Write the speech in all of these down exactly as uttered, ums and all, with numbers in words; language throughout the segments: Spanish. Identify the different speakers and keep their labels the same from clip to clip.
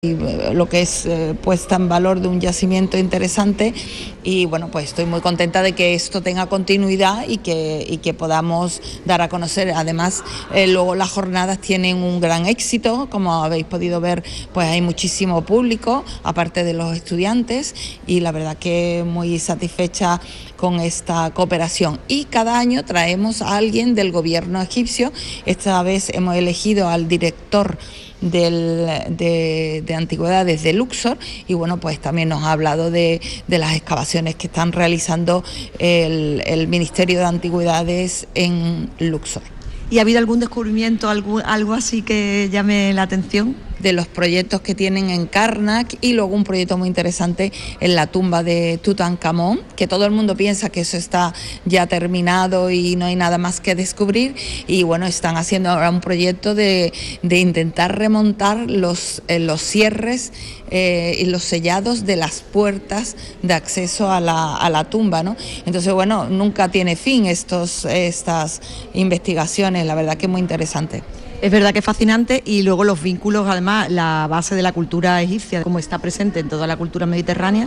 Speaker 1: y lo que es eh, puesta en valor de un yacimiento interesante, y bueno, pues estoy muy contenta de que esto tenga continuidad y que, y que podamos dar a conocer. Además, eh, luego las jornadas tienen un gran éxito, como habéis podido ver, pues hay muchísimo público, aparte de los estudiantes, y la verdad que muy satisfecha con esta cooperación. Y cada año traemos a alguien del gobierno egipcio. Esta vez hemos elegido al director Del, de, de antigüedades de Luxor, y bueno, pues también nos ha hablado de, de las excavaciones que están realizando el, el Ministerio de Antigüedades en Luxor.
Speaker 2: ¿Y ha habido algún descubrimiento, algo, algo así que llame la atención?
Speaker 1: De los proyectos que tienen en Karnak, y luego un proyecto muy interesante en la tumba de Tutankamón, que todo el mundo piensa que eso está ya terminado y no hay nada más que descubrir, y bueno, están haciendo ahora un proyecto de, de intentar remontar los, eh, los cierres eh, y los sellados de las puertas de acceso a la, a la tumba, ¿no? Entonces, bueno, nunca tiene fin estos, estas investigaciones, la verdad que es muy interesante.
Speaker 2: Es verdad que es fascinante, y luego los vínculos, además, la base de la cultura egipcia, como está presente en toda la cultura mediterránea.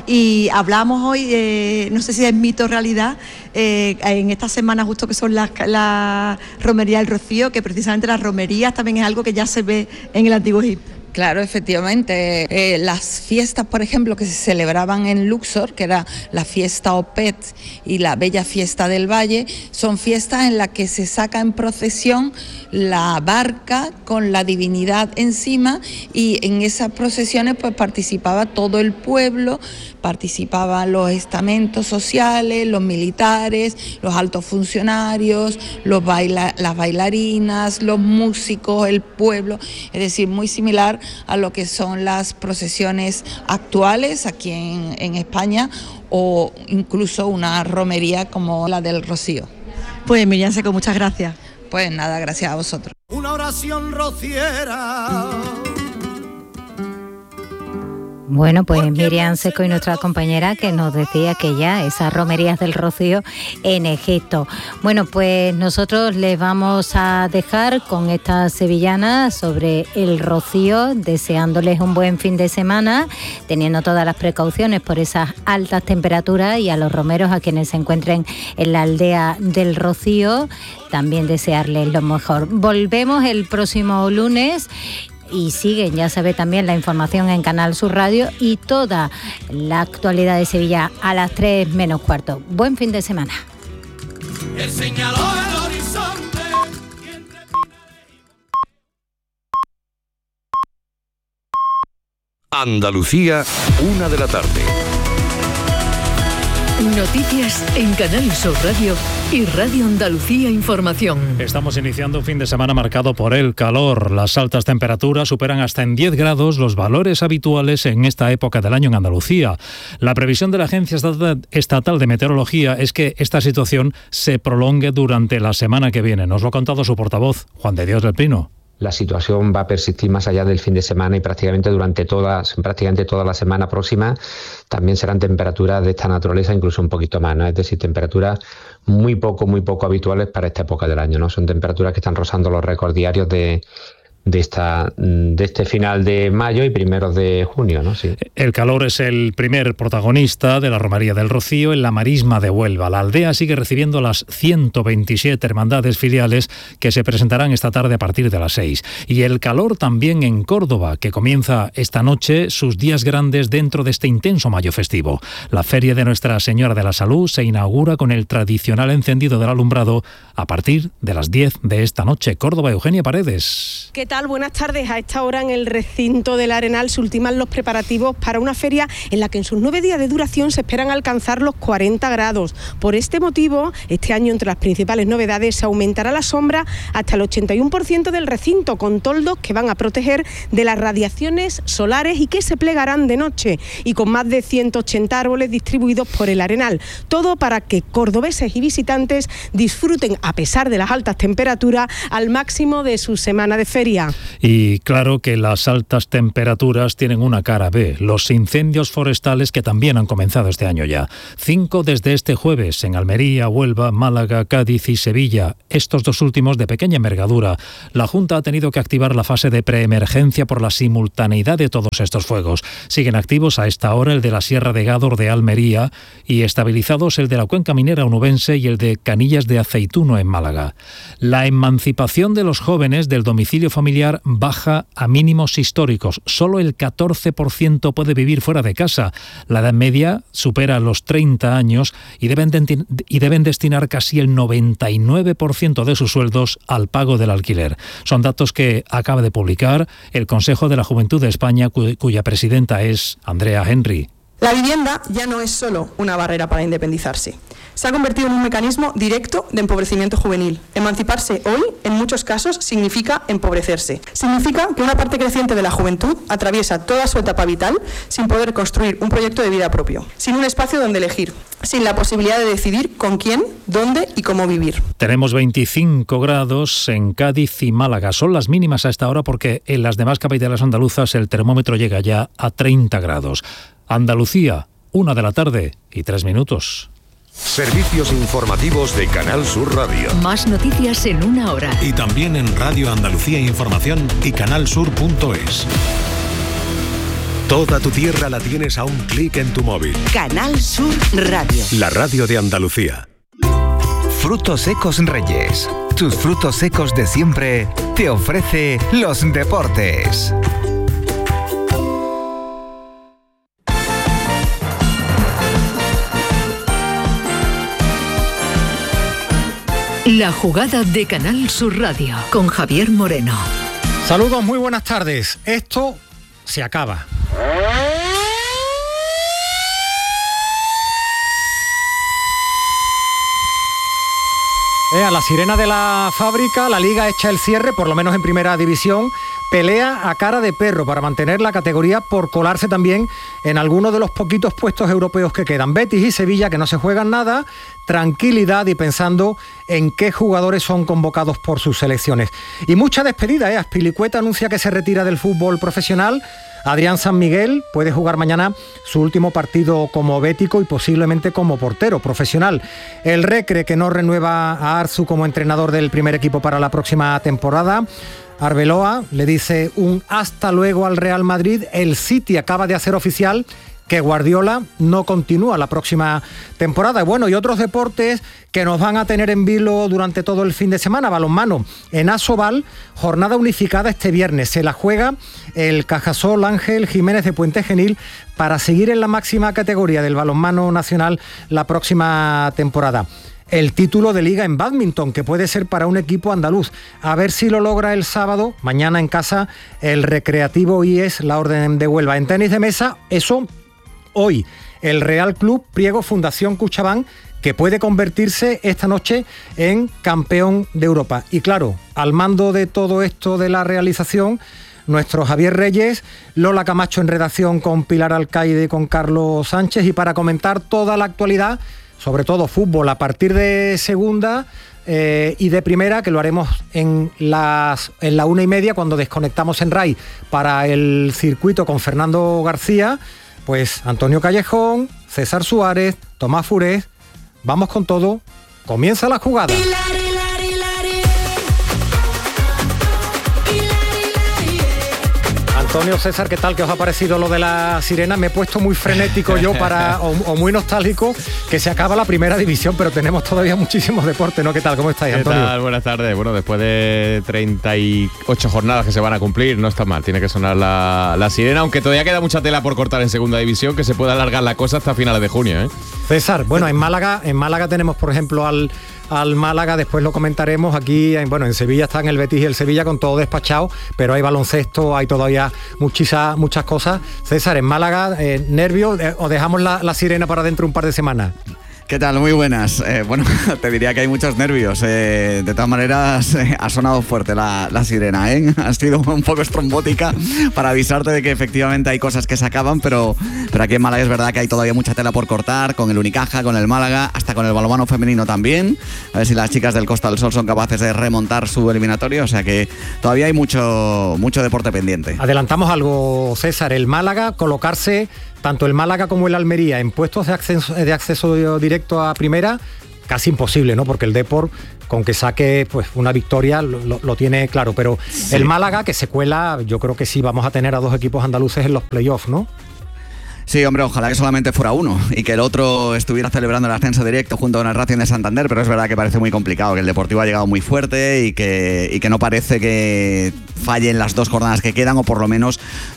Speaker 2: Y hablamos hoy, eh, no sé si es mito o realidad, eh, en esta semana justo que son las la romería del Rocío, que precisamente las romerías también es algo que ya se ve en el Antiguo Egipto.
Speaker 1: Claro, efectivamente. Eh, las fiestas, por ejemplo, que se celebraban en Luxor, que era la fiesta Opet y la Bella Fiesta del Valle, son fiestas en las que se saca en procesión la barca con la divinidad encima, y en esas procesiones pues participaba todo el pueblo, participaban los estamentos sociales, los militares, los altos funcionarios, los baila- las bailarinas, los músicos, el pueblo, es decir, muy similar a lo que son las procesiones actuales aquí en, en España, o incluso una romería como la del Rocío.
Speaker 2: Pues Miriam Seco, muchas gracias.
Speaker 1: Pues nada, gracias a vosotros.
Speaker 3: Una oración rociera.
Speaker 4: Bueno, pues Miriam Seco y nuestra compañera que nos decía que ya esas romerías del Rocío en Egipto. Bueno, pues nosotros les vamos a dejar con esta sevillana sobre el Rocío, deseándoles un buen fin de semana, teniendo todas las precauciones por esas altas temperaturas, y a los romeros, a quienes se encuentren en la aldea del Rocío, también desearles lo mejor. Volvemos el próximo lunes. Y siguen, ya sabe, también la información en Canal Sur Radio y toda la actualidad de Sevilla a las tres menos cuarto. Buen fin de semana.
Speaker 3: Él señaló el horizonte.
Speaker 5: Andalucía, una de la tarde.
Speaker 6: Noticias en Canal Sur Radio y Radio Andalucía Información.
Speaker 7: Estamos iniciando un fin de semana marcado por el calor. Las altas temperaturas superan hasta en diez grados los valores habituales en esta época del año en Andalucía. La previsión de la Agencia Estatal de Meteorología es que esta situación se prolongue durante la semana que viene. Nos lo ha contado su portavoz, Juan de Dios del Pino.
Speaker 8: La situación va a persistir más allá del fin de semana y prácticamente durante todas, prácticamente toda la semana próxima. También serán temperaturas de esta naturaleza, incluso un poquito más, ¿no? Es decir, temperaturas muy poco, muy poco habituales para esta época del año, ¿no? Son temperaturas que están rozando los récords diarios de, de, esta, de este final de mayo y primeros de junio, ¿no? Sí.
Speaker 7: El calor es el primer protagonista de la romería del Rocío en la marisma de Huelva. La aldea sigue recibiendo las ciento veintisiete hermandades filiales que se presentarán esta tarde a partir de las seis. Y el calor también en Córdoba, que comienza esta noche sus días grandes dentro de este intenso mayo festivo. La Feria de Nuestra Señora de la Salud se inaugura con el tradicional encendido del alumbrado a partir de las diez de esta noche. Córdoba, Eugenia Paredes.
Speaker 9: ¿Qué tal? Buenas tardes. A esta hora en el recinto del Arenal se ultiman los preparativos para una feria en la que en sus nueve días de duración se esperan alcanzar los cuarenta grados. Por este motivo, este año entre las principales novedades se aumentará la sombra hasta el ochenta y uno por ciento del recinto, con toldos que van a proteger de las radiaciones solares y que se plegarán de noche, y con más de ciento ochenta árboles distribuidos por el Arenal. Todo para que cordobeses y visitantes disfruten, a pesar de las altas temperaturas, al máximo de su semana de feria. día.
Speaker 7: Y claro que las altas temperaturas tienen una cara B, los incendios forestales que también han comenzado este año ya. Cinco desde este jueves en Almería, Huelva, Málaga, Cádiz y Sevilla, estos dos últimos de pequeña envergadura. La Junta ha tenido que activar la fase de preemergencia por la simultaneidad de todos estos fuegos. Siguen activos a esta hora el de la Sierra de Gádor de Almería y estabilizados el de la Cuenca Minera Onubense y el de Canillas de Aceituno en Málaga. La emancipación de los jóvenes del domicilio familiar baja a mínimos históricos. Solo el catorce por ciento puede vivir fuera de casa. La edad media supera los treinta años y deben, de, y deben destinar casi el noventa y nueve por ciento de sus sueldos al pago del alquiler. Son datos que acaba de publicar el Consejo de la Juventud de España, cuya presidenta es Andrea Henry.
Speaker 10: La vivienda ya no es solo una barrera para independizarse. Se ha convertido en un mecanismo directo de empobrecimiento juvenil. Emanciparse hoy, en muchos casos, significa empobrecerse. Significa que una parte creciente de la juventud atraviesa toda su etapa vital sin poder construir un proyecto de vida propio, sin un espacio donde elegir, sin la posibilidad de decidir con quién, dónde y cómo vivir.
Speaker 7: Tenemos veinticinco grados en Cádiz y Málaga. Son las mínimas a esta hora porque en las demás capitales andaluzas el termómetro llega ya a treinta grados. Andalucía, una de la tarde y tres minutos.
Speaker 5: Servicios informativos de Canal Sur Radio.
Speaker 6: Más noticias en una hora.
Speaker 11: Y también en Radio Andalucía Información y canalsur punto es.
Speaker 5: Toda tu tierra la tienes a un clic en tu móvil.
Speaker 12: Canal Sur Radio.
Speaker 5: La radio de Andalucía.
Speaker 13: Frutos Secos Reyes. Tus frutos secos de siempre te ofrece los deportes.
Speaker 6: La jugada de Canal Sur Radio con Javier Moreno.
Speaker 14: Saludos, muy buenas tardes. Esto se acaba. Eh, a la sirena de la fábrica, la Liga echa el cierre, por lo menos en primera división. Pelea a cara de perro para mantener la categoría por colarse también en alguno de los poquitos puestos europeos que quedan. Betis y Sevilla, que no se juegan nada, tranquilidad y pensando en qué jugadores son convocados por sus selecciones. Y mucha despedida, ¿eh? Azpilicueta anuncia que se retira del fútbol profesional. Adrián San Miguel puede jugar mañana su último partido como bético y posiblemente como portero profesional. El Recre, que no renueva a Arzu como entrenador del primer equipo para la próxima temporada. Arbeloa le dice un hasta luego al Real Madrid. El City acaba de hacer oficial que Guardiola no continúa la próxima temporada. Bueno, y otros deportes que nos van a tener en vilo durante todo el fin de semana. Balonmano en Asobal, jornada unificada este viernes. Se la juega el Cajasol Ángel Jiménez de Puente Genil para seguir en la máxima categoría del balonmano nacional la próxima temporada. El título de liga en bádminton, que puede ser para un equipo andaluz. A ver si lo logra el sábado, mañana en casa, el Recreativo I E S, la Orden de Huelva. En tenis de mesa, eso hoy. El Real Club Priego Fundación Cuchabán, que puede convertirse esta noche en campeón de Europa. Y claro, al mando de todo esto de la realización, nuestro Javier Reyes, Lola Camacho en redacción con Pilar Alcaide y con Carlos Sánchez. Y para comentar toda la actualidad, sobre todo fútbol a partir de segunda eh, y de primera, que lo haremos en, las, en la una y media cuando desconectamos en R A I para el circuito con Fernando García, pues Antonio Callejón, César Suárez, Tomás Furez. Vamos con todo, comienza la jugada. Antonio, César, ¿qué tal? ¿Qué os ha parecido lo de la sirena? Me he puesto muy frenético yo para o, o muy nostálgico, que se acaba la primera división, pero tenemos todavía muchísimos deportes, ¿no? ¿Qué tal? ¿Cómo estáis, Antonio?
Speaker 15: ¿Qué tal? Buenas tardes. Bueno, después de treinta y ocho jornadas que se van a cumplir, no está mal. Tiene que sonar la, la sirena, aunque todavía queda mucha tela por cortar en segunda división, que se puede alargar la cosa hasta finales de junio, ¿eh?
Speaker 14: César, bueno, en Málaga, en Málaga tenemos, por ejemplo, al al Málaga, después lo comentaremos. Aquí, bueno, en Sevilla están el Betis y el Sevilla con todo despachado, pero hay baloncesto, hay todavía muchísimas, muchas cosas. César, en Málaga, eh, ¿nervios eh, o dejamos la, la sirena para dentro un par de semanas?
Speaker 16: ¿Qué tal? Muy buenas. Eh, bueno, te diría que hay muchos nervios. Eh, de todas maneras, eh, ha sonado fuerte la, la sirena, ¿eh? Ha sido un poco estrombótica para avisarte de que efectivamente hay cosas que se acaban, pero, pero aquí en Málaga es verdad que hay todavía mucha tela por cortar, con el Unicaja, con el Málaga, hasta con el balonmano femenino también. A ver si las chicas del Costa del Sol son capaces de remontar su eliminatorio, o sea que todavía hay mucho, mucho deporte pendiente.
Speaker 14: Adelantamos algo, César. El Málaga, colocarse, tanto el Málaga como el Almería, en puestos de acceso, de acceso directo a primera, casi imposible, ¿no? Porque el Depor, con que saque pues una victoria, lo, lo, lo tiene claro. Pero sí. El Málaga, que se cuela, yo creo que sí vamos a tener a dos equipos andaluces en los playoffs, ¿no?
Speaker 16: Sí, hombre, ojalá que solamente fuera uno y que el otro estuviera celebrando el ascenso directo junto con el Racing de Santander, pero es verdad que parece muy complicado, que el Deportivo ha llegado muy fuerte y que, y que no parece que falle en las dos jornadas que quedan, o por lo menos,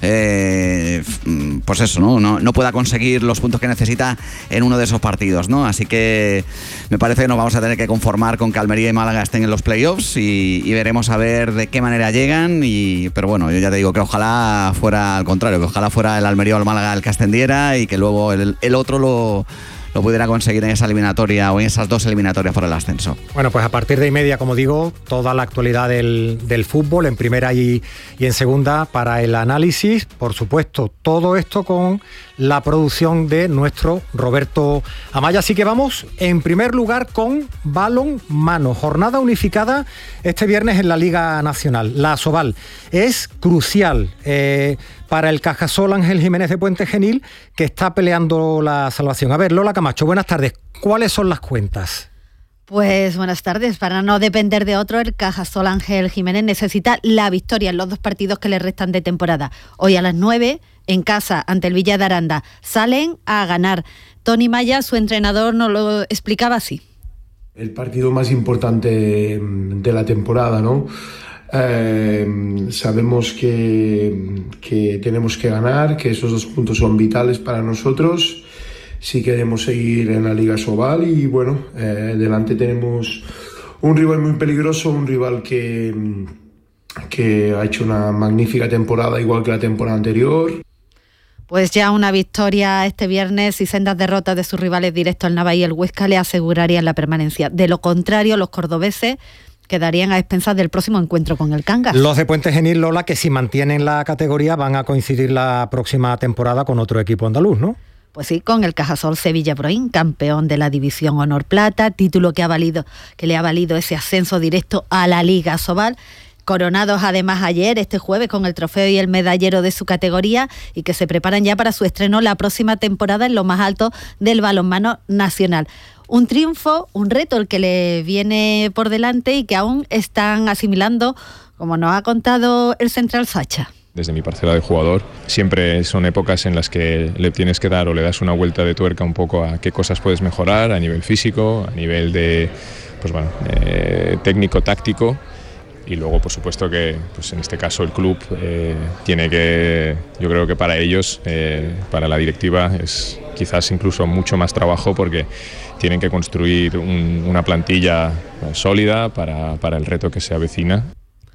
Speaker 16: eh, pues eso, ¿no? No, no pueda conseguir los puntos que necesita en uno de esos partidos, ¿no? Así que me parece que nos vamos a tener que conformar con que Almería y Málaga estén en los playoffs y, y veremos a ver de qué manera llegan, y, pero bueno, yo ya te digo que ojalá fuera al contrario, que ojalá fuera el Almería o el Málaga el que ascendiera y que luego el, el otro lo, lo pudiera conseguir en esa eliminatoria o en esas dos eliminatorias por el ascenso.
Speaker 14: Bueno, pues a partir de y media, como digo, toda la actualidad del, del fútbol en primera y, y en segunda para el análisis. Por supuesto, todo esto con la producción de nuestro Roberto Amaya. Así que vamos en primer lugar con balonmano. Jornada unificada este viernes en la Liga Nacional. La Asobal es crucial eh, para el Cajasol Ángel Jiménez de Puente Genil, que está peleando la salvación. A ver, Lola Camacho, buenas tardes. ¿Cuáles son las cuentas?
Speaker 17: Pues buenas tardes. Para no depender de otro, el Cajasol Ángel Jiménez necesita la victoria en los dos partidos que le restan de temporada. Hoy a las nueve, en casa, ante el Villa de Aranda. Salen a ganar. Tony Maya, su entrenador, nos lo explicaba así.
Speaker 18: El partido más importante de la temporada, ¿no? Eh, sabemos que, que tenemos que ganar, que esos dos puntos son vitales para nosotros si queremos seguir en la Liga Asobal. Y bueno, eh, delante tenemos un rival muy peligroso, un rival que, que ha hecho una magnífica temporada, igual que la temporada anterior.
Speaker 17: Pues ya una victoria este viernes y sendas derrotas de sus rivales directos, el Nava y el Huesca, le asegurarían la permanencia. De lo contrario, los cordobeses quedarían a expensas del próximo encuentro con el Cangas.
Speaker 14: Los de Puente Genil, Lola, que si mantienen la categoría van a coincidir la próxima temporada con otro equipo andaluz, ¿no?
Speaker 17: Pues sí, con el Cajasol Sevilla Proín, campeón de la División Honor Plata, título que ha valido, que le ha valido ese ascenso directo a la Liga Asobal. Coronados además ayer, este jueves, con el trofeo y el medallero de su categoría, y que se preparan ya para su estreno la próxima temporada en lo más alto del balonmano nacional. Un triunfo, un reto el que le viene por delante y que aún están asimilando, como nos ha contado el central Sacha.
Speaker 19: Desde mi parcela de jugador, siempre son épocas en las que le tienes que dar o le das una vuelta de tuerca un poco a qué cosas puedes mejorar a nivel físico, a nivel de, pues bueno, eh, técnico, táctico. Y luego, por supuesto, que pues en este caso el club eh, tiene que, yo creo que para ellos, eh, para la directiva, es quizás incluso mucho más trabajo, porque tienen que construir un, una plantilla sólida para, para el reto que se avecina.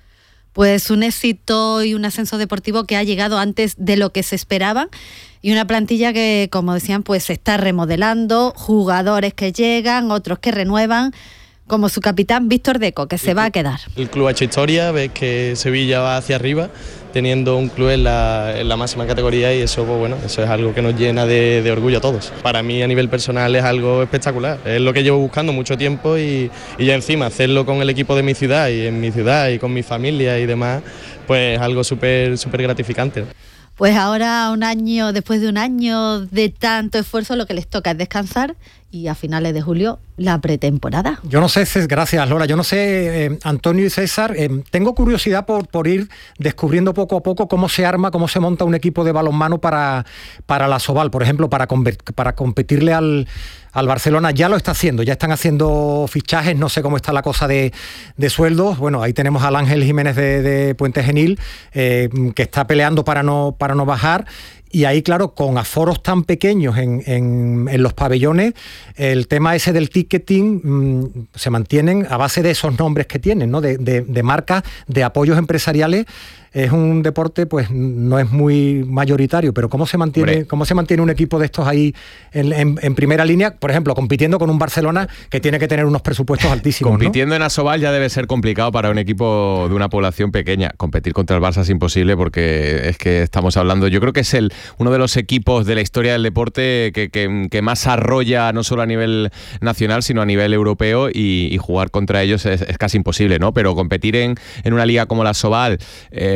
Speaker 17: Pues un éxito y un ascenso deportivo que ha llegado antes de lo que se esperaba, y una plantilla que, como decían, pues se está remodelando, jugadores que llegan, otros que renuevan, como su capitán Víctor Deco, que se va a quedar.
Speaker 20: El club ha hecho historia, ves que Sevilla va hacia arriba, teniendo un club en la, en la máxima categoría, y eso, pues bueno, eso es algo que nos llena de, de orgullo a todos. Para mí, a nivel personal, es algo espectacular. Es lo que llevo buscando mucho tiempo, y, y ya encima hacerlo con el equipo de mi ciudad y en mi ciudad y con mi familia y demás, pues es algo súper súper gratificante.
Speaker 17: Pues ahora, un año, después de un año de tanto esfuerzo, lo que les toca es descansar, y a finales de julio la pretemporada.
Speaker 14: Yo no sé, gracias Lola, yo no sé, eh, Antonio y César, eh, tengo curiosidad por, por ir descubriendo poco a poco cómo se arma, cómo se monta un equipo de balonmano para, para la Asobal, por ejemplo, para, para competirle al, al Barcelona. Ya lo está haciendo, ya están haciendo fichajes, no sé cómo está la cosa de, de sueldos. Bueno, ahí tenemos al Ángel Jiménez de, de Puente Genil, eh, que está peleando para no, para no bajar. Y ahí, claro, con aforos tan pequeños en, en, en los pabellones, el tema ese del ticketing mmm, se mantienen a base de esos nombres que tienen, ¿no? De, de, de marcas, de apoyos empresariales es un deporte, pues no es muy mayoritario, pero ¿cómo se mantiene, Hombre. cómo se mantiene un equipo de estos ahí en, en, en primera línea, por ejemplo, compitiendo con un Barcelona que tiene que tener unos presupuestos altísimos?
Speaker 15: Compitiendo
Speaker 14: ¿no?
Speaker 15: en Asobal ya debe ser complicado para un equipo de una población pequeña. Competir contra el Barça es imposible porque es que estamos hablando, yo creo que es el uno de los equipos de la historia del deporte que, que, que más arrolla no solo a nivel nacional, sino a nivel europeo, y, y jugar contra ellos es, es casi imposible, ¿no? Pero competir en, en una liga como la Asobal, eh,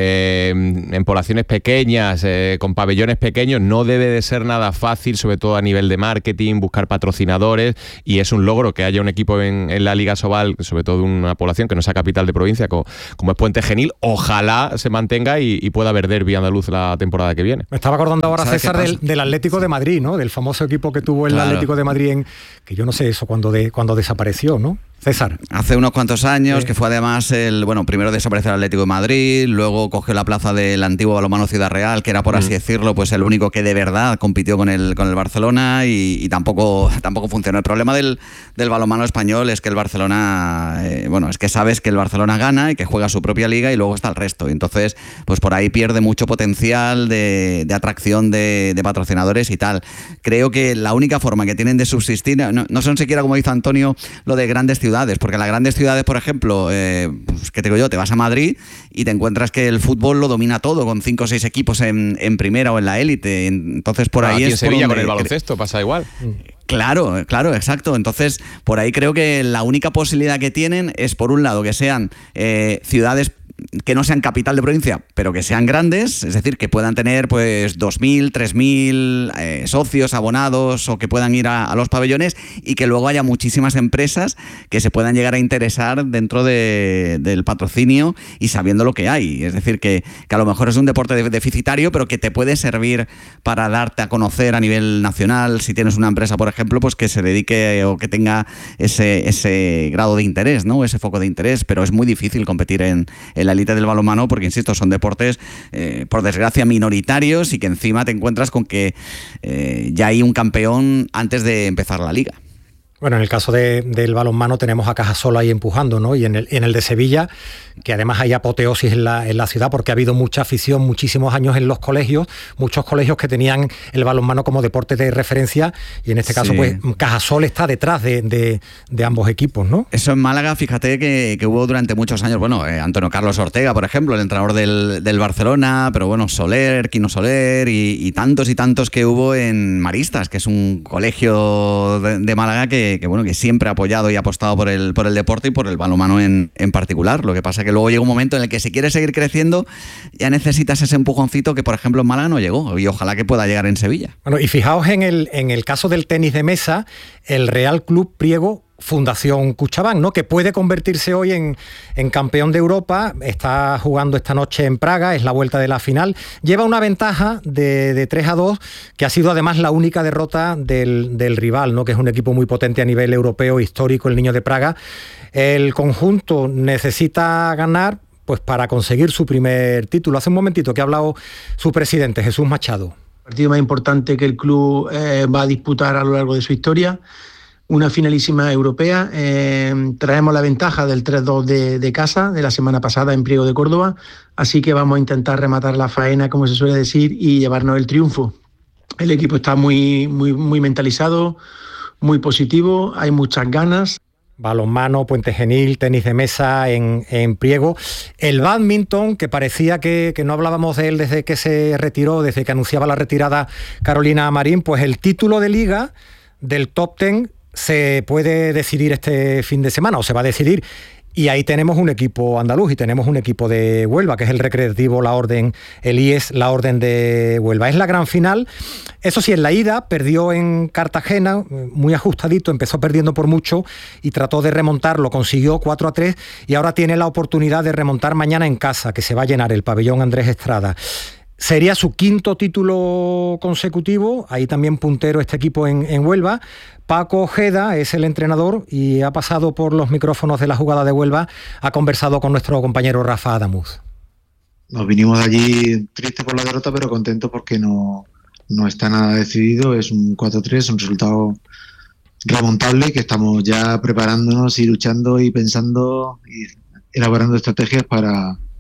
Speaker 15: en poblaciones pequeñas, eh, con pabellones pequeños, no debe de ser nada fácil, sobre todo a nivel de marketing, buscar patrocinadores, y es un logro que haya un equipo en, en la Liga Asobal, sobre todo de una población que no sea capital de provincia, como, como es Puente Genil. Ojalá se mantenga y, y pueda haber derbi andaluz la temporada que viene.
Speaker 14: Me estaba acordando ahora, César, del, del Atlético de Madrid, ¿no? Del famoso equipo que tuvo el claro. Atlético de Madrid, en, que yo no sé eso cuando, de, cuando desapareció, ¿no? César.
Speaker 16: Hace unos cuantos años,
Speaker 14: sí.
Speaker 16: que fue además el, bueno, primero desapareció el Atlético de Madrid, luego cogió la plaza del antiguo balonmano Ciudad Real, que era, por mm. así decirlo, pues el único que de verdad compitió con el, con el Barcelona, y, y tampoco, tampoco funcionó. El problema del, del balonmano español es que el Barcelona, eh, bueno, es que sabes que el Barcelona gana y que juega su propia liga y luego está el resto. Y entonces, pues por ahí pierde mucho potencial de, de atracción de, de patrocinadores y tal. Creo que la única forma que tienen de subsistir, no, no son siquiera, como dice Antonio, lo de grandes ciudades, porque en las grandes ciudades, por ejemplo, eh, pues, ¿qué te digo yo? Te vas a Madrid y te encuentras que el fútbol lo domina todo, con cinco o seis equipos en, en primera o en la élite. Entonces, por ahí
Speaker 15: aquí
Speaker 16: es
Speaker 15: en Sevilla
Speaker 16: por
Speaker 15: con el baloncesto pasa igual.
Speaker 16: Claro, claro, exacto. Entonces, por ahí creo que la única posibilidad que tienen es, por un lado, que sean eh, ciudades que no sean capital de provincia, pero que sean grandes, es decir, que puedan tener pues dos mil, tres mil eh, socios, abonados, o que puedan ir a, a los pabellones, y que luego haya muchísimas empresas que se puedan llegar a interesar dentro de, del patrocinio y sabiendo lo que hay. Es decir, que, que a lo mejor es un deporte deficitario, pero que te puede servir para darte a conocer a nivel nacional. Si tienes una empresa, por ejemplo, pues que se dedique o que tenga ese, ese grado de interés, ¿no? Ese foco de interés, pero es muy difícil competir en, en la élite del balonmano porque, insisto, son deportes, eh, por desgracia, minoritarios, y que encima te encuentras con que eh, ya hay un campeón antes de empezar la liga.
Speaker 14: Bueno, en el caso de, del balonmano tenemos a Cajasol ahí empujando, ¿no? Y en el, en el de Sevilla, que además hay apoteosis en la, en la ciudad, porque ha habido mucha afición, muchísimos años en los colegios, muchos colegios que tenían el balonmano como deporte de referencia, y en este caso, sí. pues Cajasol está detrás de, de, de ambos equipos, ¿no?
Speaker 16: Eso en Málaga, fíjate que, que hubo durante muchos años, bueno, eh, Antonio Carlos Ortega, por ejemplo, el entrenador del, del Barcelona, pero bueno, Soler, Quino Soler, y, y tantos y tantos que hubo en Maristas, que es un colegio de, de Málaga que que bueno, que siempre ha apoyado y ha apostado por el, por el deporte y por el balonmano en, en particular. Lo que pasa es que luego llega un momento en el que, si quieres seguir creciendo, ya necesitas ese empujoncito que, por ejemplo, en Málaga no llegó, y ojalá que pueda llegar en Sevilla.
Speaker 14: Bueno, y fijaos en el, en el caso del tenis de mesa, el Real Club Priego Fundación Cuchabán, ¿no? Que puede convertirse hoy en, en campeón de Europa. Está jugando esta noche en Praga, es la vuelta de la final. Lleva una ventaja de, de tres a dos, que ha sido además la única derrota del, del rival, ¿no? Que es un equipo muy potente a nivel europeo, histórico, el Niño de Praga. El conjunto necesita ganar pues para conseguir su primer título. Hace un momentito que ha hablado su presidente, Jesús Machado.
Speaker 21: El partido más importante que el club eh, va a disputar a lo largo de su historia. Una finalísima europea. Eh, traemos la ventaja del tres dos de, de casa de la semana pasada en Priego de Córdoba, así que vamos a intentar rematar la faena, como se suele decir, y llevarnos el triunfo. El equipo está muy, muy, muy mentalizado, muy positivo, hay muchas ganas.
Speaker 14: Balonmano, Puente Genil, tenis de mesa en, en Priego. El bádminton, que parecía que, que no hablábamos de él desde que se retiró, desde que anunciaba la retirada Carolina Marín, pues el título de liga del top ten se puede decidir este fin de semana, o se va a decidir, y ahí tenemos un equipo andaluz y tenemos un equipo de Huelva, que es el Recreativo La Orden, el I E S La Orden de Huelva. Es la gran final. Eso sí, en la ida perdió en Cartagena, muy ajustadito, empezó perdiendo por mucho y trató de remontar, lo consiguió cuatro a tres, y ahora tiene la oportunidad de remontar mañana en casa, que se va a llenar el pabellón Andrés Estrada. Sería su quinto título consecutivo, ahí también puntero este equipo en, en Huelva. Paco Ojeda es el entrenador y ha pasado por los micrófonos de La Jugada de Huelva, ha conversado con nuestro compañero Rafa Adamuz.
Speaker 22: Nos vinimos de allí tristes por la derrota, pero contentos porque no, no está nada decidido, es un cuatro tres, un resultado remontable, que estamos ya preparándonos y luchando y pensando y elaborando estrategias para,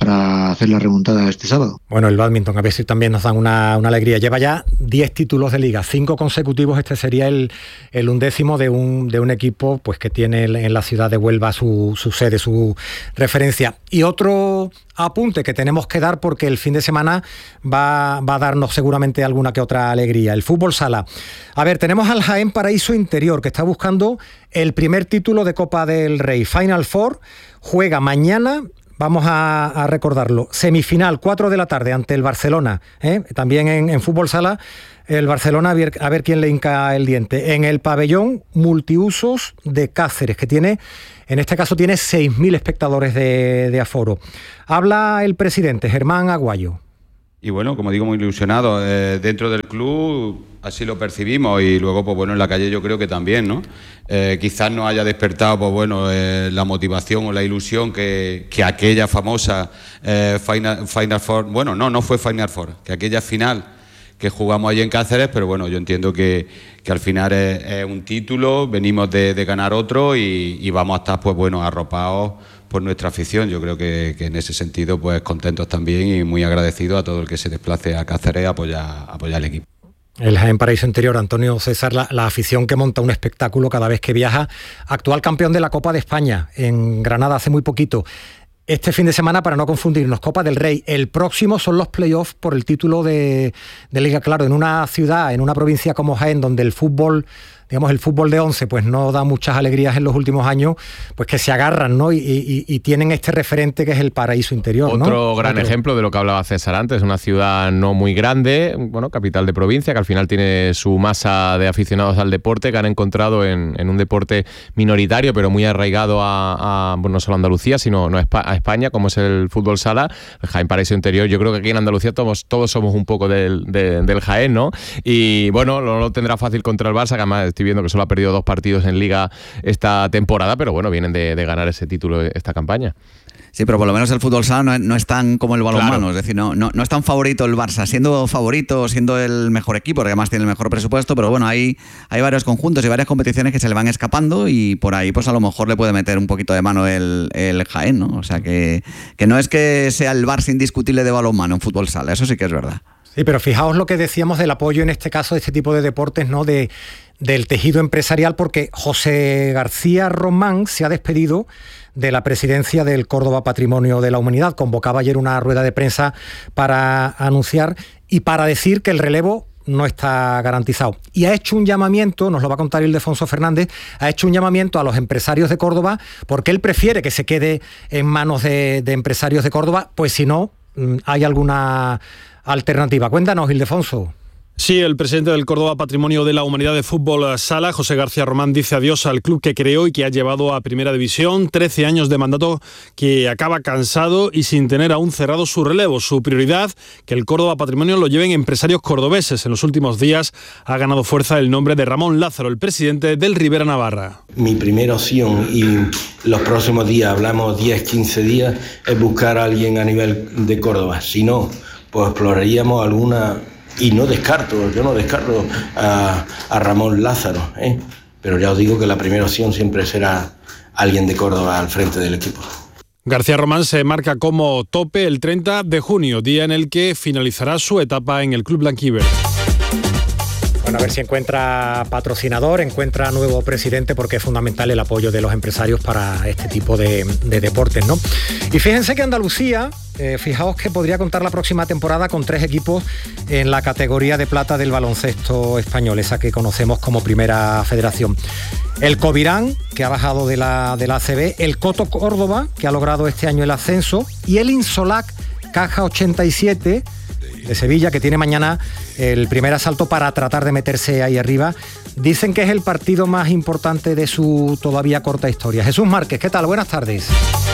Speaker 22: para hacer la remontada este sábado.
Speaker 14: Bueno, el bádminton, a ver si también nos dan una, una alegría. Lleva ya diez títulos de liga, cinco consecutivos. Este sería el, el undécimo de un, de un equipo pues, que tiene en la ciudad de Huelva su, su sede, su referencia. Y otro apunte que tenemos que dar, porque el fin de semana va, va a darnos seguramente alguna que otra alegría. El fútbol sala. A ver, tenemos al Jaén Paraíso Interior, que está buscando el primer título de Copa del Rey. Final Four, juega mañana. Vamos a, a recordarlo. Semifinal, cuatro de la tarde, ante el Barcelona. ¿eh? También en, en fútbol sala, el Barcelona, a ver, a ver quién le hinca el diente. En el pabellón multiusos de Cáceres, que tiene, en este caso, tiene seis mil espectadores de, de aforo. Habla el presidente, Germán Aguayo.
Speaker 1: Y bueno, como digo, muy ilusionado. Eh, dentro del club así lo percibimos y luego, pues bueno, en la calle yo creo que también, ¿no? Eh, quizás no haya despertado, pues bueno, eh, la motivación o la ilusión que, que aquella famosa eh, Final, Final Four, bueno, no, no fue Final Four, que aquella final que jugamos allí en Cáceres, pero bueno, yo entiendo que, que al final es, es un título, venimos de, de ganar otro y, y vamos a estar, pues bueno, arropados por nuestra afición. Yo creo que, que en ese sentido, pues contentos también y muy agradecidos a todo el que se desplace a Cáceres a apoyar, a apoyar al equipo.
Speaker 14: El Jaén Paraíso Interior, Antonio César, la, la afición que monta un espectáculo cada vez que viaja, actual campeón de la Copa de España en Granada hace muy poquito. Este fin de semana, para no confundirnos, Copa del Rey. El próximo son los playoffs por el título de, de Liga. Claro, en una ciudad, en una provincia como Jaén, donde el fútbol, digamos, el fútbol de once, pues no da muchas alegrías en los últimos años, pues que se agarran, ¿no? Y, y, y tienen este referente que es el Paraíso Interior, ¿no?
Speaker 15: Otro gran Otro. ejemplo de lo que hablaba César antes, una ciudad no muy grande, bueno, capital de provincia, que al final tiene su masa de aficionados al deporte, que han encontrado en, en un deporte minoritario, pero muy arraigado a, a bueno, no solo a Andalucía, sino no a España, como es el fútbol sala, el Jaén Paraíso Interior. Yo creo que aquí en Andalucía todos, todos somos un poco del, de, del Jaén, ¿no? Y bueno, no lo tendrá fácil contra el Barça, que además estoy viendo que solo ha perdido dos partidos en Liga esta temporada, pero bueno, vienen de, de ganar ese título esta campaña.
Speaker 16: Sí, pero por lo menos el fútbol sala no, no es tan como el balonmano, claro. Es decir, no, no, no es tan favorito el Barça, siendo favorito, siendo el mejor equipo, porque además tiene el mejor presupuesto, pero bueno, hay, hay varios conjuntos y varias competiciones que se le van escapando y por ahí pues a lo mejor le puede meter un poquito de mano el, el Jaén, ¿no? O sea que, que no es que sea el Barça indiscutible de balonmano en fútbol sala, eso sí que es verdad.
Speaker 14: Sí, pero fijaos lo que decíamos del apoyo en este caso de este tipo de deportes, ¿no? De, del tejido empresarial, porque José García Román se ha despedido de la presidencia del Córdoba Patrimonio de la Humanidad. Convocaba ayer una rueda de prensa para anunciar y para decir que el relevo no está garantizado. Y ha hecho un llamamiento, nos lo va a contar Ildefonso Fernández, ha hecho un llamamiento a los empresarios de Córdoba, porque él prefiere que se quede en manos de, de empresarios de Córdoba, pues si no, hay alguna alternativa. Cuéntanos, Ildefonso.
Speaker 2: Sí, el presidente del Córdoba Patrimonio de la Humanidad de Fútbol Sala, José García Román, dice adiós al club que creó y que ha llevado a Primera División. trece años de mandato que acaba cansado y sin tener aún cerrado su relevo. Su prioridad, que el Córdoba Patrimonio lo lleven empresarios cordobeses. En los últimos días ha ganado fuerza el nombre de Ramón Lázaro, el presidente del Rivera Navarra.
Speaker 23: Mi primera opción, y los próximos días, hablamos diez, quince días, es buscar a alguien a nivel de Córdoba. Si no, pues exploraríamos alguna... Y no descarto, yo no descarto a, a Ramón Lázaro, ¿eh? Pero ya os digo que la primera opción siempre será alguien de Córdoba al frente del equipo.
Speaker 2: García Román se marca como tope el treinta de junio, día en el que finalizará su etapa en el club blanquiverde.
Speaker 14: Bueno, a ver si encuentra patrocinador, encuentra nuevo presidente, porque es fundamental el apoyo de los empresarios para este tipo de, de deportes, ¿no? Y fíjense que Andalucía, eh, fijaos que podría contar la próxima temporada con tres equipos en la categoría de plata del baloncesto español, esa que conocemos como Primera Federación. El Covirán, que ha bajado de la, de la A C B, el Coto Córdoba, que ha logrado este año el ascenso, y el Insolac Caja ochenta y siete, de Sevilla, que tiene mañana el primer asalto para tratar de meterse ahí arriba. Dicen que es el partido más importante de su todavía corta historia. Jesús Márquez, ¿qué tal? Buenas tardes.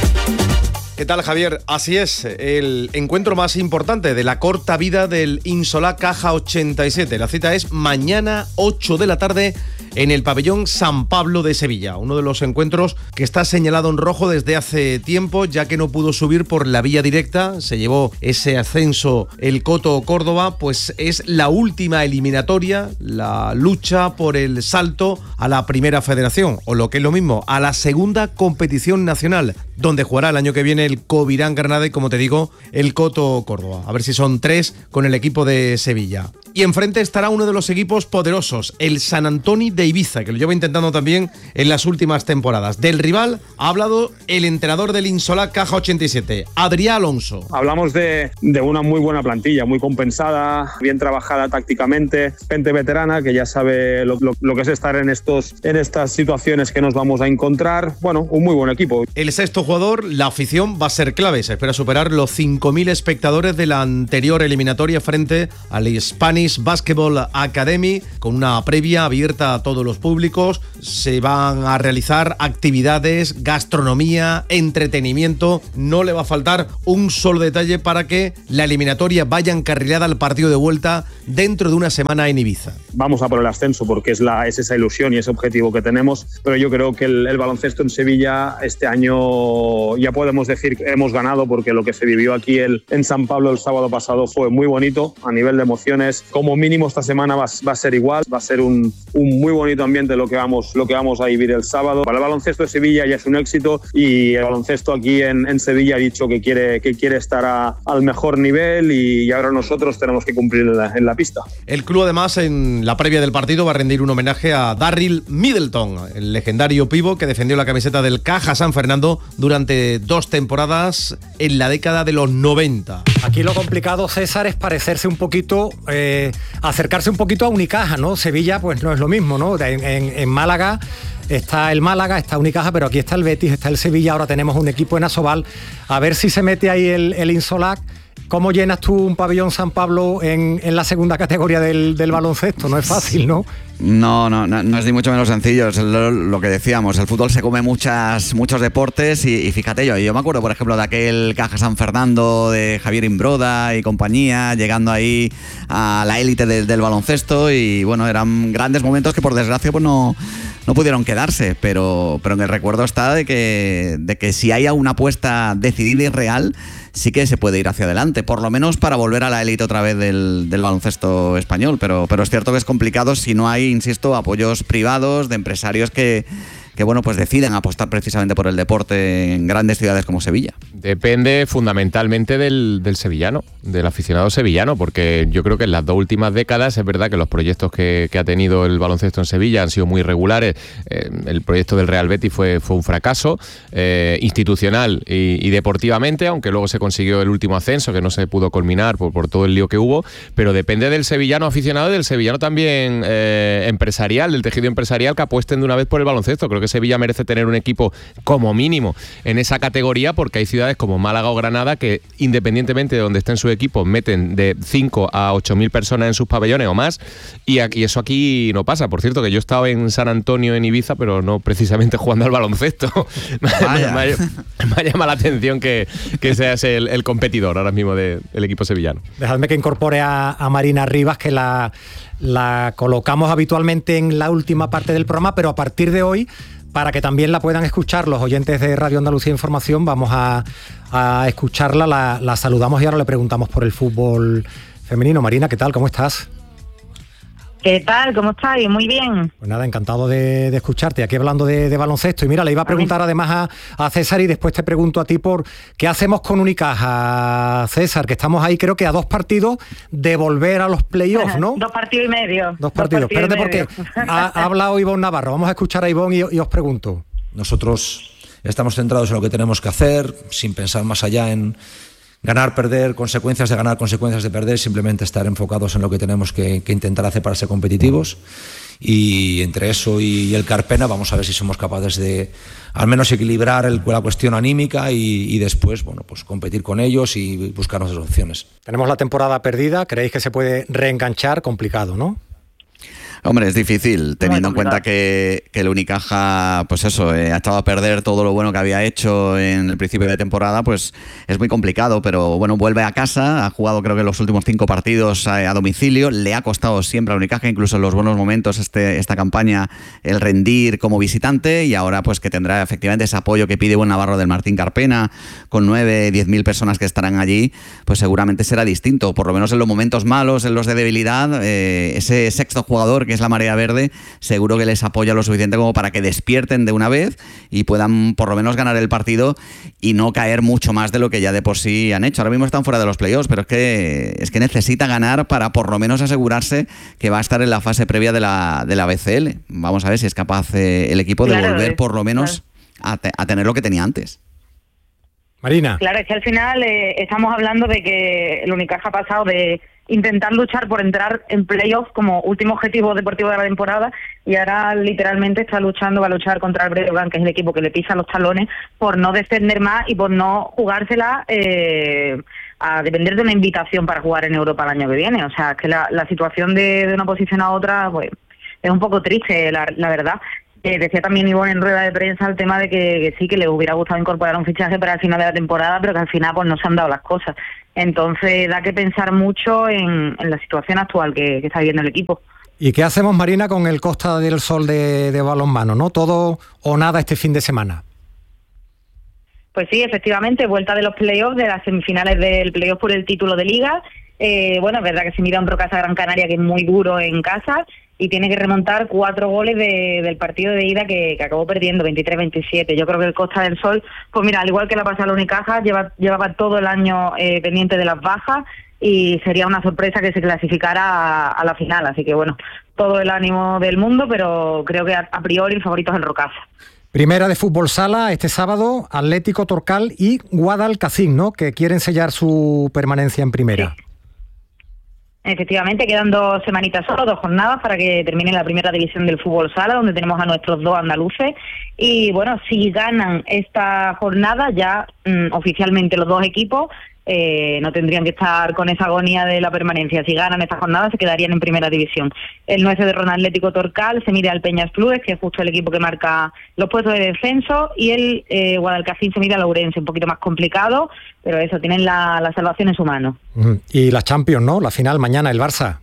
Speaker 24: ¿Qué tal, Javier? Así es, el encuentro más importante de la corta vida del Insolac Caja ochenta y siete. La cita es mañana, ocho de la tarde, en el pabellón San Pablo de Sevilla. Uno de los encuentros que está señalado en rojo desde hace tiempo, ya que no pudo subir por la vía directa, se llevó ese ascenso el Coto Córdoba, pues es la última eliminatoria, la lucha por el salto a la Primera Federación, o lo que es lo mismo, a la segunda competición nacional, donde jugará el año que viene el Covirán Granada y, como te digo, el Coto Córdoba. A ver si son tres con el equipo de Sevilla. Y enfrente estará uno de los equipos poderosos, el San Antoni de Ibiza, que lo lleva intentando también en las últimas temporadas. Del rival ha hablado el entrenador del Insolac Caja ochenta y siete, Adrián Alonso.
Speaker 3: Hablamos de, de una muy buena plantilla, muy compensada, bien trabajada tácticamente, gente veterana que ya sabe lo, lo, lo que es estar en, estos, en estas situaciones que nos vamos a encontrar. Bueno, un muy buen equipo.
Speaker 24: El sexto jugador, la afición va a ser clave. Se espera superar los cinco mil espectadores de la anterior eliminatoria frente al Spanish Basketball Academy, con una previa abierta a todos los públicos. Se van a realizar actividades, gastronomía, entretenimiento. No le va a faltar un solo detalle para que la eliminatoria vaya encarrilada al partido de vuelta dentro de una semana en Ibiza.
Speaker 3: Vamos a por el ascenso porque es, la, es esa ilusión y ese objetivo que tenemos, pero yo creo que el, el baloncesto en Sevilla este año ya podemos decir que hemos ganado, porque lo que se vivió aquí el, en San Pablo el sábado pasado fue muy bonito a nivel de emociones. Como mínimo esta semana va, va a ser igual, va a ser un, un muy bonito ambiente lo que, vamos, lo que vamos a vivir el sábado. Para el baloncesto de Sevilla ya es un éxito, y el baloncesto aquí en, en Sevilla ha dicho que quiere, que quiere estar a, al mejor nivel, y ahora nosotros tenemos que cumplir en la, en la pista.
Speaker 24: El club además en la previa del partido va a rendir un homenaje a Darryl Middleton, el legendario pívot que defendió la camiseta del Caja San Fernando durante dos temporadas en la década de los noventa.
Speaker 14: Aquí lo complicado, César, es parecerse un poquito, eh, acercarse un poquito a Unicaja, ¿no? Sevilla pues no es lo mismo, ¿no? En, en, en Málaga está el Málaga, está Unicaja, pero aquí está el Betis, está el Sevilla, ahora tenemos un equipo en Asobal. A ver si se mete ahí el, el Insolac. ¿Cómo llenas tú un pabellón San Pablo en, en la segunda categoría del, del baloncesto? No es fácil, ¿no?
Speaker 16: No, no, no, no es ni mucho menos sencillo. Es lo, lo que decíamos, el fútbol se come muchas, muchos deportes y, y fíjate yo, yo me acuerdo, por ejemplo, de aquel Caja San Fernando de Javier Imbroda y compañía, llegando ahí a la élite de, del baloncesto, y bueno, eran grandes momentos que por desgracia pues no, no pudieron quedarse, pero, pero en el recuerdo está de que, de que si hay una apuesta decidida y real, sí que se puede ir hacia adelante, por lo menos para volver a la élite otra vez del, del baloncesto español, pero, pero es cierto que es complicado si no hay, insisto, apoyos privados de empresarios que, que bueno, pues deciden apostar precisamente por el deporte en grandes ciudades como Sevilla.
Speaker 15: Depende fundamentalmente del, del sevillano, del aficionado sevillano, porque yo creo que en las dos últimas décadas es verdad que los proyectos que, que ha tenido el baloncesto en Sevilla han sido muy regulares. Eh, el proyecto del Real Betis fue, fue un fracaso eh, institucional y, y deportivamente, aunque luego se consiguió el último ascenso que no se pudo culminar por, por todo el lío que hubo, pero depende del sevillano aficionado y del sevillano también eh, empresarial, del tejido empresarial, que apuesten de una vez por el baloncesto. Creo que Sevilla merece tener un equipo como mínimo en esa categoría, porque hay ciudades como Málaga o Granada que, independientemente de donde estén sus equipos, meten de cinco a ocho mil personas en sus pabellones o más, y, aquí, eso aquí no pasa. Por cierto, que yo he estado en San Antonio, en Ibiza, pero no precisamente jugando al baloncesto. me, me, me ha llamado la atención que, que seas el, el competidor ahora mismo de, del equipo sevillano.
Speaker 14: Dejadme que incorpore a, a Marina Rivas, que la, la colocamos habitualmente en la última parte del programa, pero a partir de hoy, para que también la puedan escuchar los oyentes de Radio Andalucía Información, vamos a, a escucharla, la, la saludamos y ahora le preguntamos por el fútbol femenino. Marina, ¿qué tal? ¿Cómo estás?
Speaker 4: ¿Qué tal? ¿Cómo estáis? Muy bien.
Speaker 14: Pues nada, encantado de, de escucharte aquí hablando de, de baloncesto. Y mira, le iba a preguntar además a, a César, y después te pregunto a ti por qué hacemos con Unicaja, César, que estamos ahí creo que a dos partidos de volver a los playoffs, ¿no?
Speaker 4: Dos partidos y medio.
Speaker 14: Dos partidos. Dos partidos Espérate, porque ha, ha hablado Ivonne Navarro. Vamos a escuchar a Ivonne y, y os pregunto.
Speaker 8: Nosotros estamos centrados en lo que tenemos que hacer, sin pensar más allá en ganar, perder, consecuencias de ganar, consecuencias de perder, simplemente estar enfocados en lo que tenemos que, que intentar hacer para ser competitivos. Y entre eso y el Carpena vamos a ver si somos capaces de al menos equilibrar el, la cuestión anímica y, y después, bueno, pues competir con ellos y buscar nuestras opciones.
Speaker 14: Tenemos la temporada perdida, ¿creéis que se puede reenganchar? Complicado, ¿no?
Speaker 16: Hombre, es difícil, teniendo en cuenta que, que el Unicaja, pues eso, eh, ha echado a perder todo lo bueno que había hecho en el principio de temporada, pues es muy complicado, pero bueno, vuelve a casa, ha jugado creo que los últimos cinco partidos a, a domicilio, le ha costado siempre al Unicaja, incluso en los buenos momentos este, esta campaña, el rendir como visitante, y ahora pues que tendrá efectivamente ese apoyo que pide buen Navarro del Martín Carpena, con nueve, diez mil personas que estarán allí, pues seguramente será distinto, por lo menos en los momentos malos, en los de debilidad, eh, ese sexto jugador que es la marea verde, seguro que les apoya lo suficiente como para que despierten de una vez y puedan por lo menos ganar el partido y no caer mucho más de lo que ya de por sí han hecho. Ahora mismo están fuera de los playoffs, pero es que es que necesita ganar para por lo menos asegurarse que va a estar en la fase previa de la, de la B C L. Vamos a ver si es capaz eh, el equipo de
Speaker 4: claro,
Speaker 16: volver
Speaker 4: es,
Speaker 16: por lo menos
Speaker 4: claro.
Speaker 16: a, te, a tener lo que tenía antes.
Speaker 2: Marina.
Speaker 4: Claro, es que al final eh, estamos hablando de que el Unicaja ha pasado de intentar luchar por entrar en playoffs como último objetivo deportivo de la temporada y ahora literalmente está luchando, va a luchar contra el Breogán, que es el equipo que le pisa los talones, por no descender más y por no jugársela eh, a depender de una invitación para jugar en Europa el año que viene. O sea, es que la, la situación de, de una posición a otra pues es un poco triste, la, la verdad. Eh, decía también Ivonne en rueda de prensa el tema de que, que sí, que le hubiera gustado incorporar un fichaje para el final de la temporada, pero que al final pues no se han dado las cosas. Entonces da que pensar mucho en, en la situación actual que, que está viviendo el equipo.
Speaker 14: ¿Y qué hacemos, Marina, con el Costa del Sol de, de balonmano, no? Todo o nada este fin de semana.
Speaker 4: Pues sí, efectivamente, vuelta de los playoffs, de las semifinales del playoff por el título de Liga. Eh, bueno, es verdad que se mira un Rocasa Gran Canaria que es muy duro en casa y tiene que remontar cuatro goles de, del partido de ida que, que acabó perdiendo, veintitrés veintisiete. Yo creo que el Costa del Sol, pues mira, al igual que la pasada la Unicaja, lleva, llevaba todo el año eh, pendiente de las bajas y sería una sorpresa que se clasificara a, a la final. Así que bueno, todo el ánimo del mundo, pero creo que a, a priori el favorito es el Rocasa.
Speaker 14: Primera de fútbol sala este sábado, Atlético Torcal y Guadalcacín, ¿no? Que quieren sellar su permanencia en primera.
Speaker 4: Sí. Efectivamente, quedan dos semanitas solo, dos jornadas para que termine la primera división del fútbol sala, donde tenemos a nuestros dos andaluces. Y bueno, si ganan esta jornada, ya mmm, oficialmente los dos equipos eh, no tendrían que estar con esa agonía de la permanencia. Si ganan esta jornada, se quedarían en primera división. El nueve de Ron Atlético Torcal se mide al Peñas Clubes, que es justo el equipo que marca los puestos de descenso, y el eh, Guadalcacín se mide al Ourense, un poquito más complicado, pero eso, tienen la, la salvación en su mano.
Speaker 14: Y la Champions, ¿no? La final mañana, el Barça.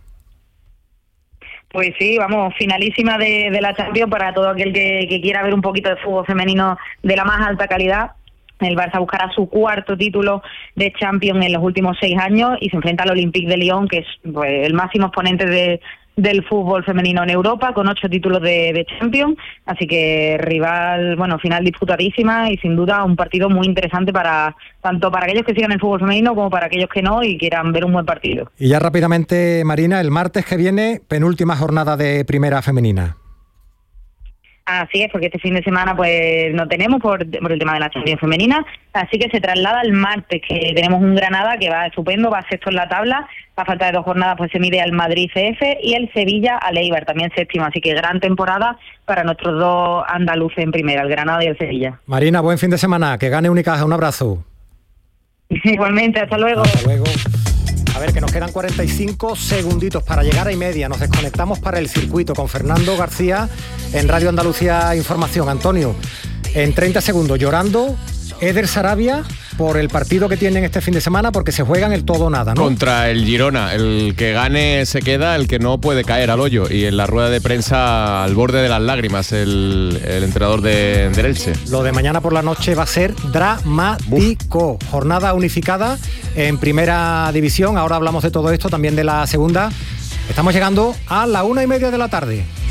Speaker 4: Pues sí, vamos, finalísima de, de la Champions para todo aquel que, que quiera ver un poquito de fútbol femenino de la más alta calidad. El Barça buscará su cuarto título de Champions en los últimos seis años y se enfrenta al Olympique de Lyon, que es pues, el máximo exponente de, del fútbol femenino en Europa, con ocho títulos de, de Champions. Así que rival, bueno, final disputadísima y sin duda un partido muy interesante para tanto para aquellos que sigan el fútbol femenino como para aquellos que no y quieran ver un buen partido.
Speaker 14: Y ya rápidamente, Marina, el martes que viene, penúltima jornada de primera femenina.
Speaker 4: Así es, porque este fin de semana pues no tenemos por, por el tema de la Champions femenina, así que se traslada al martes, que tenemos un Granada que va estupendo, va sexto en la tabla, a falta de dos jornadas pues se mide al Madrid C F y el Sevilla al Eibar, también séptimo, así que gran temporada para nuestros dos andaluces en primera, el Granada y el Sevilla.
Speaker 14: Marina, buen fin de semana, que gane Unicaja, un abrazo.
Speaker 4: Igualmente, hasta luego.
Speaker 14: Hasta luego. A ver, que nos quedan cuarenta y cinco segunditos para llegar a y media. Nos desconectamos para el circuito con Fernando García en Radio Andalucía Información. Antonio, en treinta segundos, llorando Eder Sarabia por el partido que tienen este fin de semana, porque se juegan el todo o nada, ¿no?
Speaker 15: Contra el Girona. El que gane se queda, el que no puede caer al hoyo. Y en la rueda de prensa, al borde de las lágrimas, el, el entrenador de, del Elche.
Speaker 14: Lo de mañana por la noche va a ser dramático. Uf. Jornada unificada en primera división. Ahora hablamos de todo esto, también de la segunda. Estamos llegando a la una y media de la tarde.